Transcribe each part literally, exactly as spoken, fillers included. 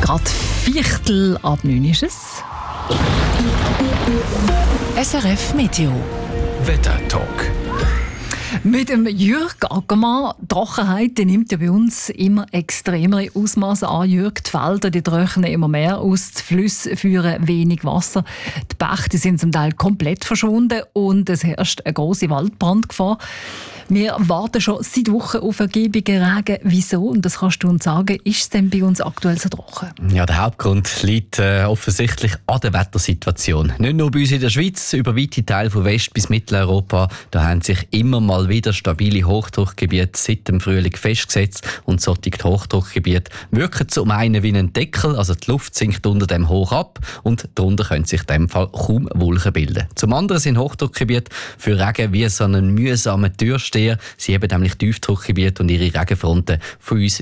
Gerade Viertel ab neun ist es. S R F Meteo. Wettertalk. Mit dem Jürg Ackermann. Die Trockenheit die nimmt ja bei uns immer extremere Ausmaße an. Jürg, die Felder die trocknen immer mehr aus, die Flüsse führen wenig Wasser. Die Bäche die sind zum Teil komplett verschwunden und es herrscht eine grosse Waldbrandgefahr. Wir warten schon seit Wochen auf ergiebigen Regen. Wieso? Und das kannst du uns sagen. Ist es denn bei uns aktuell so trocken? Ja, der Hauptgrund liegt äh, offensichtlich an der Wettersituation. Nicht nur bei uns in der Schweiz, über weite Teile von West- bis Mitteleuropa, da haben sich immer mal wieder stabile Hochdruckgebiete seit dem Frühling festgesetzt. Und solche Hochdruckgebiete wirken zum einen wie ein Deckel, also die Luft sinkt unter dem hoch ab und darunter können sich in dem Fall kaum Wolken bilden. Zum anderen sind Hochdruckgebiete für Regen wie so einen mühsamen Türsteher. Sie haben nämlich Tiefdruckgebiete und ihre Regenfronten von uns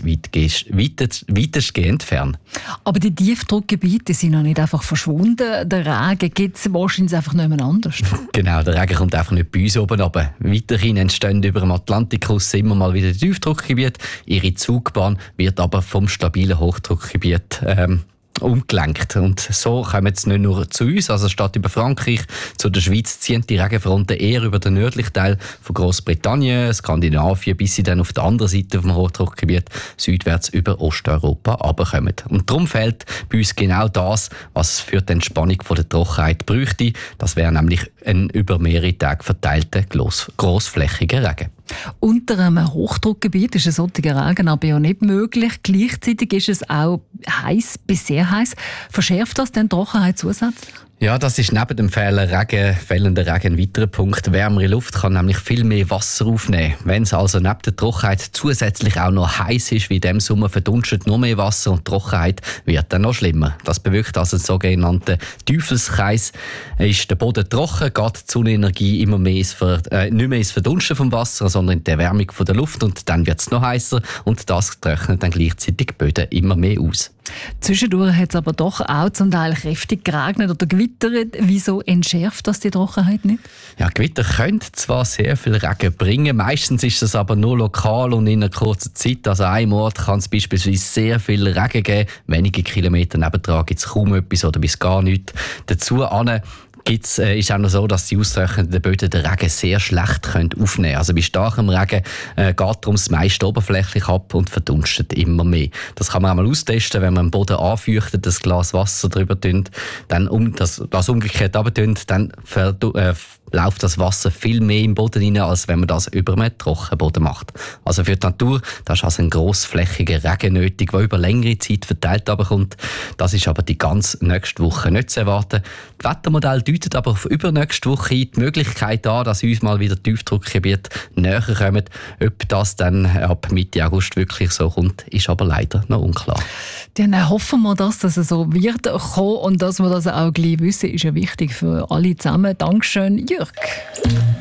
weitestgehend fern. Aber die Tiefdruckgebiete sind noch nicht einfach verschwunden. Der Regen gibt es wahrscheinlich einfach nicht mehr anders. Genau, der Regen kommt einfach nicht bei uns oben runter. Weiterhin entstehen über dem Atlantikus immer mal wieder Tiefdruckgebiete. Ihre Zugbahn wird aber vom stabilen Hochdruckgebiet ähm, umgelenkt. Und so kommen sie nicht nur zu uns, also statt über Frankreich zu der Schweiz ziehen die Regenfronten eher über den nördlichen Teil von Großbritannien, Skandinavien, bis sie dann auf der anderen Seite vom Hochdruckgebiet südwärts über Osteuropa runterkommen. Und darum fehlt bei uns genau das, was für die Entspannung von der Trockenheit bräuchte. Das wäre nämlich ein über mehrere Tage verteilter gross, grossflächiger Regen. Unter einem Hochdruckgebiet ist ein solcher Regen aber ja nicht möglich. Gleichzeitig ist es auch heiß bis sehr heiß. Verschärft das denn die Trockenheit zusätzlich? Ja, das ist neben dem fehlenden Regen, fehlenden Regen ein weiterer Punkt. Wärmere Luft kann nämlich viel mehr Wasser aufnehmen. Wenn es also neben der Trockenheit zusätzlich auch noch heiß ist, wie in diesem Sommer, verdunstet noch mehr Wasser und die Trockenheit wird dann noch schlimmer. Das bewirkt also den sogenannten Teufelskreis. Ist der Boden trocken, geht die Sonnenenergie immer mehr ins Ver, äh, nicht mehr ins Verdunsten vom Wasser, sondern in die Erwärmung von der Luft und dann wird es noch heißer und das trocknet dann gleichzeitig die Böden immer mehr aus. Zwischendurch hat es aber doch auch zum Teil kräftig geregnet oder gewittert. Wieso entschärft das die Trockenheit nicht? Ja, Gewitter können zwar sehr viel Regen bringen, meistens ist es aber nur lokal und in einer kurzen Zeit. Also an einem Ort kann es beispielsweise sehr viel Regen geben, wenige Kilometer nebendran gibt es kaum etwas oder bis gar nichts. Dazu an Gibt's, äh, ist auch noch so, dass die austrocknenden Böden den Regen sehr schlecht können aufnehmen können. Also bei starkem Regen äh, geht darum das meiste oberflächlich ab und verdunstet immer mehr. Das kann man auch mal austesten, wenn man den Boden anfeuchtet, das Glas Wasser drüber tut, dann um, das, das umgekehrt runtertut, dann verdu- äh, läuft das Wasser viel mehr im Boden rein, als wenn man das über einem Trockenboden macht. Also für die Natur, da ist also ein grossflächiger Regen nötig, der über längere Zeit verteilt runterkommt. Das ist aber die ganze nächste Woche nicht zu erwarten. Das Wettermodell deutet aber auf übernächste Woche die Möglichkeit an, dass uns mal wieder Tiefdruckgebiete näher kommen. Ob das dann ab Mitte August wirklich so kommt, ist aber leider noch unklar. Dann hoffen wir, dass das so wird kommen und dass wir das auch gleich wissen, ist ja wichtig für alle zusammen. Dankeschön, Jürg.